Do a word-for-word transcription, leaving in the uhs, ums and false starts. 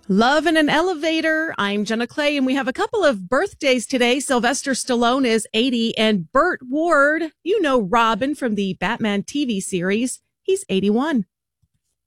Love in an Elevator. I'm Jenna Clay, and we have a couple of birthdays today. Sylvester Stallone is eighty, and Burt Ward, you know Robin from the Batman T V series, he's eighty-one.